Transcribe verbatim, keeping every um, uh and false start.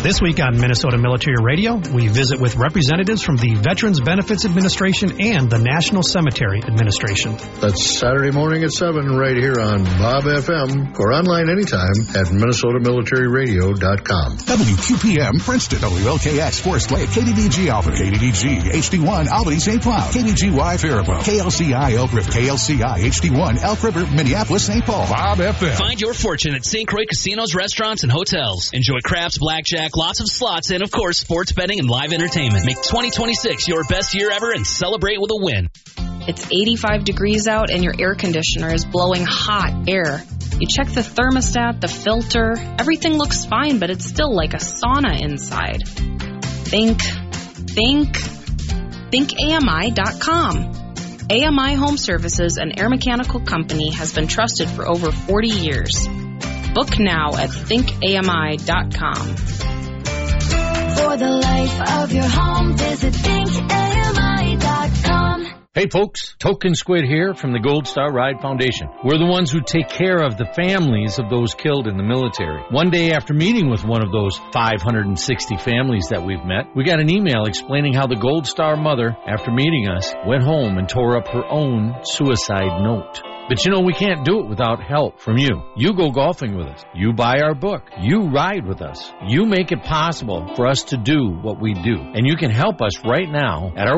This week on Minnesota Military Radio, we visit with representatives from the Veterans Benefits Administration and the National Cemetery Administration. That's Saturday morning at seven right here on Bob F M or online anytime at minnesota military radio dot com. W Q P M Princeton, W L K X Forest Lake, K D D G Albany, K D D G H D one Albany Saint Cloud, K D G Y Faribault, K L C I Elk River, K L C I H D one Elk River, Minneapolis, Saint Paul. Bob F M. Find your fortune at Saint Croix Casinos, Restaurants, and Hotels. Enjoy craps, blackjack, lots of slots, and of course, sports betting and live entertainment. Make twenty twenty-six your best year ever and celebrate with a win. It's eighty-five degrees out and your air conditioner is blowing hot air. You check the thermostat, the filter, everything looks fine, but it's still like a sauna inside. Think, think, think A M I dot com. A M I Home Services, an air mechanical company, has been trusted for over forty years. Book now at think A M I dot com. For the life of your home, visit think A M I dot com. Hey folks, Token Squid here from the Gold Star Ride Foundation. We're the ones who take care of the families of those killed in the military. One day after meeting with one of those five hundred sixty families that we've met, we got an email explaining how the Gold Star mother, after meeting us, went home and tore up her own suicide note. But you know, we can't do it without help from you. You go golfing with us. You buy our book. You ride with us. You make it possible for us to do what we do. And you can help us right now at our